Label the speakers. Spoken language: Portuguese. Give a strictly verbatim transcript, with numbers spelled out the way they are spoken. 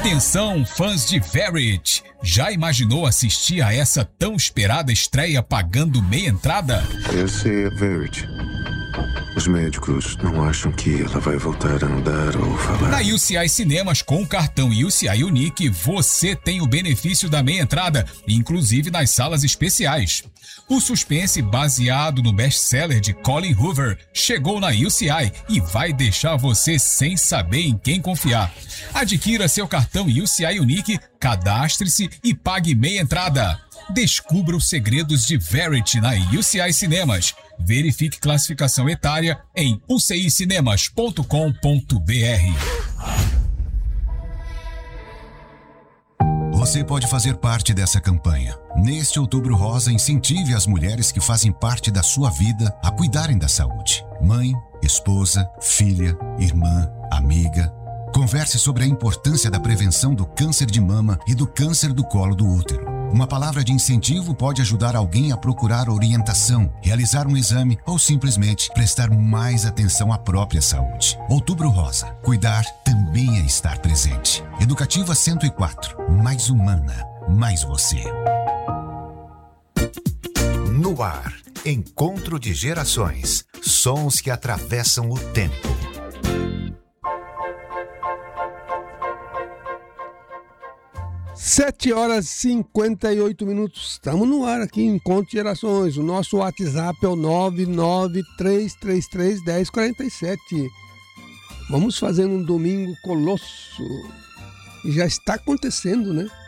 Speaker 1: Atenção, fãs de Verity! Já imaginou assistir a essa tão esperada estreia pagando meia entrada?
Speaker 2: Essa é a Verity. Os médicos não acham que ela vai voltar a andar ou falar.
Speaker 1: Na U C I Cinemas, com o cartão U C I Unique, você tem o benefício da meia entrada, inclusive nas salas especiais. O suspense baseado no best-seller de Colin Hoover chegou na U C I e vai deixar você sem saber em quem confiar. Adquira seu cartão U C I Unique, cadastre-se e pague meia entrada. Descubra os segredos de Verity na U C I Cinemas. Verifique classificação etária em u c i cinemas ponto com ponto b r.
Speaker 3: Você pode fazer parte dessa campanha. Neste Outubro Rosa, incentive as mulheres que fazem parte da sua vida a cuidarem da saúde. Mãe, esposa, filha, irmã, amiga. Converse sobre a importância da prevenção do câncer de mama e do câncer do colo do útero. Uma palavra de incentivo pode ajudar alguém a procurar orientação, realizar um exame ou simplesmente prestar mais atenção à própria saúde. Outubro Rosa. Cuidar também é estar presente. Educativa cento e quatro. Mais humana. Mais você.
Speaker 4: No ar. Encontro de gerações. Sons que atravessam o tempo.
Speaker 5: Sete horas e cinquenta e oito minutos. Estamos no ar aqui em Encontro de Gerações. O nosso WhatsApp é o nove nove três três três, um zero quatro sete. Vamos fazer um domingo colosso. E já está acontecendo, né?